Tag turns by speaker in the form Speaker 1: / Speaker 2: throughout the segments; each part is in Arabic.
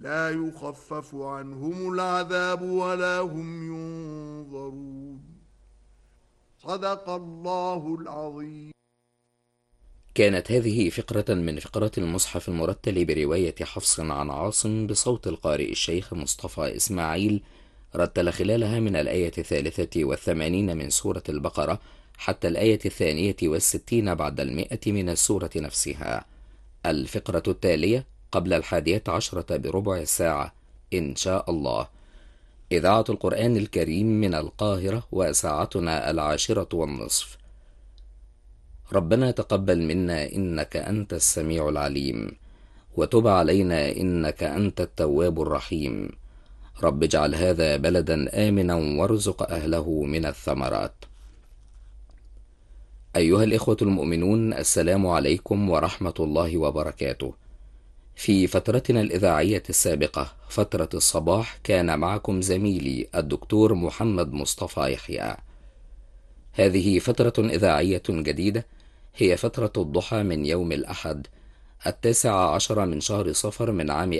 Speaker 1: لا يخفف عنهم العذاب ولا هم ينظرون. صدق الله العظيم.
Speaker 2: كانت هذه فقرة من فقرات المصحف المرتل برواية حفص عن عاصم بصوت القارئ الشيخ مصطفى إسماعيل، رتل خلالها من الآية 83 من سورة البقرة حتى الآية 62 بعد 100 من السورة نفسها. الفقرة التالية قبل 11 بربع ساعة إن شاء الله. إذاعة القرآن الكريم من القاهرة، وساعتنا 10:30. ربنا تقبل منا إنك أنت السميع العليم، وتب علينا إنك أنت التواب الرحيم. رب اجعل هذا بلدا آمنا وارزق أهله من الثمرات. أيها الإخوة المؤمنون، السلام عليكم ورحمة الله وبركاته. في فترتنا الإذاعية السابقة، فترة الصباح، كان معكم زميلي الدكتور محمد مصطفى يحيى. هذه فترة إذاعية جديدة، هي فترة الضحى من يوم الأحد 19 من شهر صفر من عام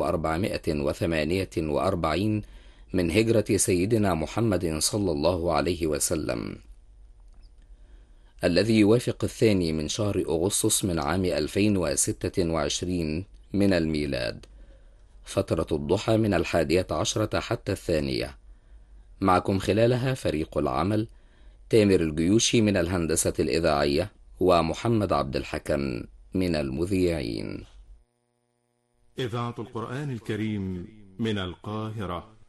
Speaker 2: 1448 من هجرة سيدنا محمد صلى الله عليه وسلم، الذي يوافق 2 من شهر أغسطس من عام 2026 من الميلاد. فترة الضحى من 11 حتى 2. معكم خلالها فريق العمل: تامر الجيوشي من الهندسة الإذاعية، ومحمد عبد الحكم من المذيعين.
Speaker 3: إذاعة القرآن الكريم من القاهرة